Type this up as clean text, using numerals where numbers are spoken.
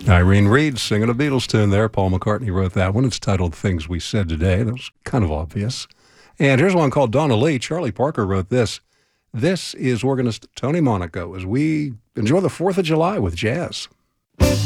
Irene Reed singing a Beatles tune there. Paul McCartney wrote that one. It's titled Things We Said Today. That was kind of obvious. And here's one called Donna Lee. Charlie Parker wrote this. This is organist Tony Monaco as we enjoy the 4th of July with jazz.